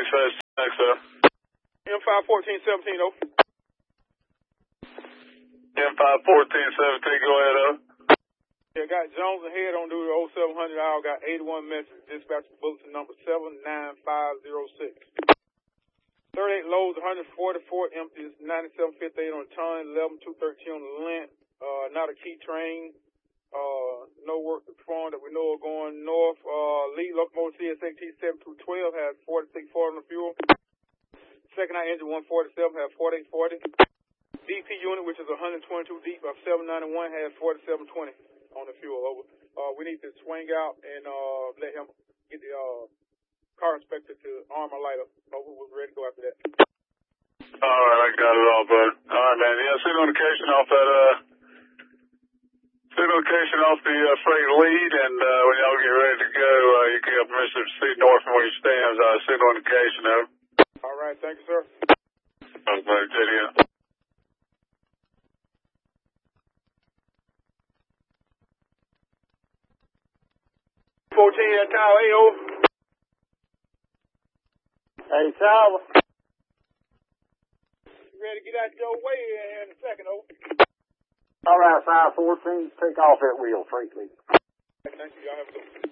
fast next up. M51417, oh. M51417, go ahead, Yeah, got Jones and Head on duty, 0700 hour, got 81 messages, dispatch bulletin number 79506. 38 loads, 144 empties, 9758 on the ton, 11213 on the length, not a key train, no work performed that we know of going north. Lead locomotive CSAT 7212 has 4640 on the fuel. Second eye engine 147 has 4840. DP unit, which is 122 deep of 791, has 4720 on the fuel. Over. We need to swing out and let him get the car inspector to arm a light up. We're ready to go after that. All right, I got it all, bud. All right, man. Yeah, see notification off that, notification off the freight lead, and when y'all get ready to go, you can have permission to proceed north from where you stand. See notification of. All right, thank you, sir. All right, JDM. 14 at Tower AO. Hey, Tower. You ready to get out your way in a second, oh? All right, 514, take off that wheel, freight lead. Thank you, y'all have a good one.